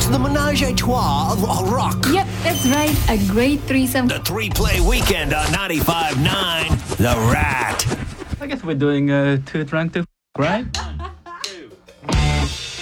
It's the menage a trois of rock. Yep, that's right. A great threesome. The 3-play weekend on 95.9 The Rat. I guess we're doing too drunk to right?